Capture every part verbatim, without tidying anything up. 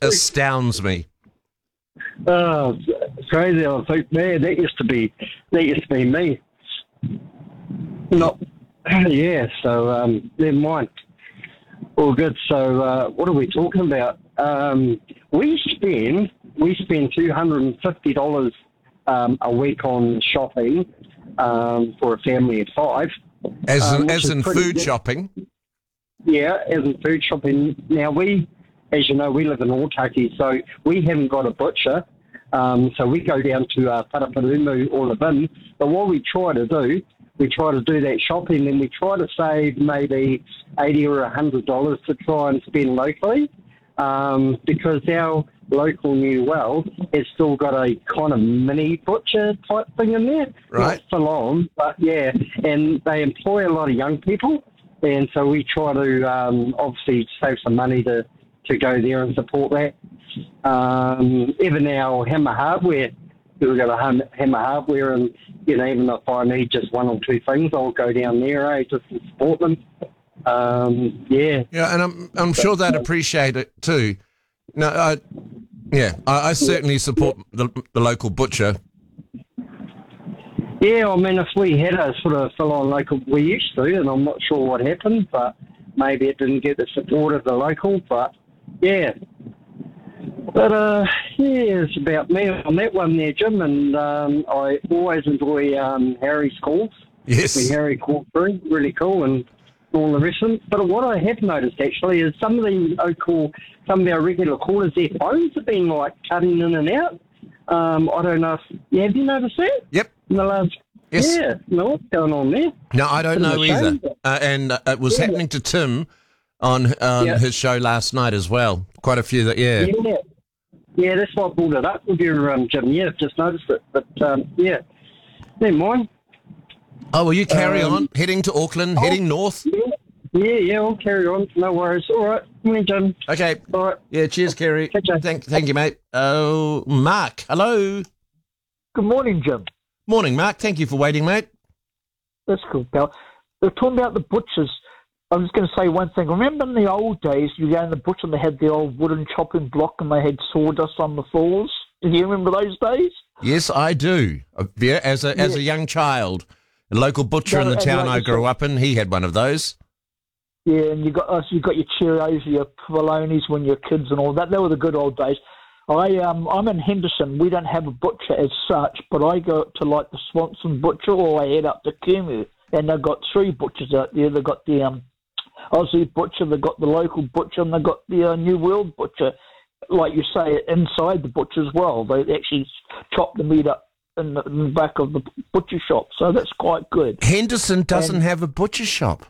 astounds me. Oh, it's crazy. I think, man, that used to be that used to be me. Not, yeah. So um, never mind. All good. So uh, what are we talking about? Um, we spend we spend two hundred and fifty dollars um, a week on shopping um, for a family of five. As in, um, as in food good. shopping. Yeah, as in food shopping. Now we, as you know, we live in Otaki, so we haven't got a butcher. Um, so we go down to uh, Paraparumu or Levin. But what we try to do, we try to do that shopping, and we try to save maybe eighty or a hundred dollars to try and spend locally, um, because our local New Well has still got a kind of mini butcher type thing in there. Right. Not full on, but yeah, and they employ a lot of young people, and so we try to um, obviously save some money to, to go there and support that. Um, even our Hammer Hardware, we've got a Hammer Hardware, and you know, even if I need just one or two things, I'll go down there, eh, just to support them. Um, yeah. Yeah, and I'm I'm sure they'd appreciate it too. No, I, yeah, I, I certainly support the, the local butcher. Yeah, I mean, if we had a sort of full-on local, we used to, and I'm not sure what happened, but maybe it didn't get the support of the local, but yeah. But, uh, yeah, it's about me on that one there, Jim, and um, I always enjoy um, Harry's calls. Yes. When Harry called through, really cool, and all the rest of it. But what I have noticed, actually, is some of the local, some of our regular callers, their phones have been, like, cutting in and out. Um, I don't know if, yeah, have you noticed that? Yep. In the last, Yes. yeah, no, what's going on there? No, I don't Bit of know a either. shame, but- Uh, and uh, it was Yeah. happening to Tim on um, Yeah. his show last night as well. Quite a few that, yeah. Yeah. Yeah, that's why I pulled it up with you, um, Jim. Yeah, I've just noticed it. But, um, yeah, never mind. Oh, well, you carry Um, on, heading to Auckland, oh. heading north. Yeah, yeah, yeah, I'll carry on. No worries. All right. Morning, Jim. Okay. All right. Yeah, cheers, Kerry. Catch ya. Thank, thank you, mate. Oh, Mark, hello. Good morning, Jim. Morning, Mark. Thank you for waiting, mate. That's cool, pal. They're talking about the butchers. I was going to say one thing. Remember in the old days, you go in the butcher and they had the old wooden chopping block and they had sawdust on the floors? Do you remember those days? Yes, I do. Uh, Yeah, as a as Yeah. a young child, a local butcher No, in the and town like I you grew said- up in, he had one of those. Yeah, and you got uh, you got your Cheerios, your Polonies when you're kids and all that. They were the good old days. I um I'm in Henderson. We don't have a butcher as such, but I go to like the Swanson butcher, or I head up to Kumu, and they've got three butchers out there. They've got the um Aussie butcher, they've got the local butcher, and they've got the uh, New World butcher. Like you say, inside the butcher as well. They actually chop the meat up in the, in the back of the butcher shop, so that's quite good. Henderson doesn't And- have a butcher shop.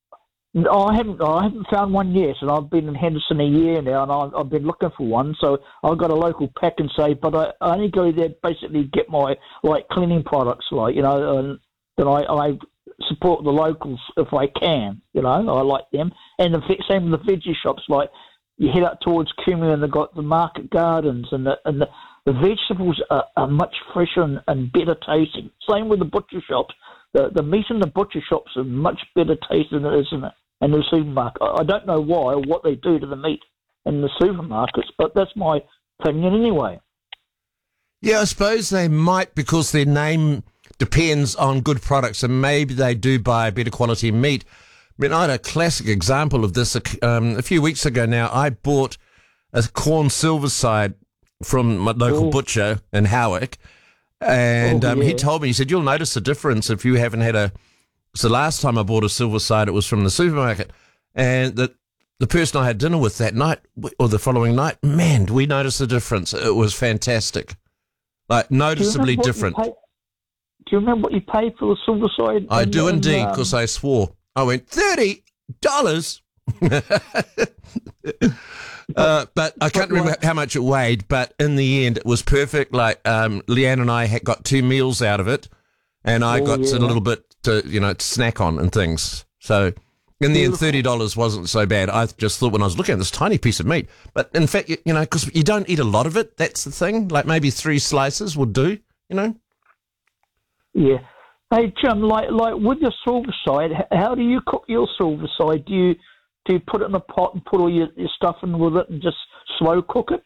No, I haven't. I haven't found one yet, and I've been in Henderson a year now, and I've, I've been looking for one. So I've got a local pack and say, but I, I only go there basically get my like cleaning products, like you know, and then I, I support the locals if I can. You know, I like them, and the ve- same with the veggie shops. Like you head up towards Kumu, and they've got the market gardens, and the and the, the vegetables are, are much fresher and, and better tasting. Same with the butcher shops. The the meat in the butcher shops are much better tasting than it is in the in the supermarket. I I don't know why or what they do to the meat in the supermarkets, but that's my opinion anyway. Yeah, I suppose they might, because their name depends on good products, and maybe they do buy better quality meat. I mean, I had a classic example of this um, a few weeks ago now. I bought a corn silverside from my local Ooh. butcher in Howick, and Oh, um, he yeah. told me, he said, you'll notice a difference if you haven't had a... So last time I bought a silverside, it was from the supermarket, and the the person I had dinner with that night, or the following night, man, we noticed a difference. It was fantastic. Like, Do you noticeably remember what you different. paid- Do you remember what you paid for the silver side? I in- do in, indeed, um, because I swore. I went, thirty dollars? uh, but I can't remember how much it weighed, but in the end, it was perfect. Like, um, Leanne and I had got two meals out of it, and I Oh, got yeah. a little bit to, you know, to snack on and things. So, in the end, Beautiful. thirty dollars wasn't so bad. I just thought when I was looking at this tiny piece of meat, but in fact, you, you know, because you don't eat a lot of it, that's the thing. Like, maybe three slices would do, you know? Yeah. Hey, Jim, like like with your silver side, h- how do you cook your silver side? Do you do you put it in a pot and put all your, your stuff in with it and just slow cook it?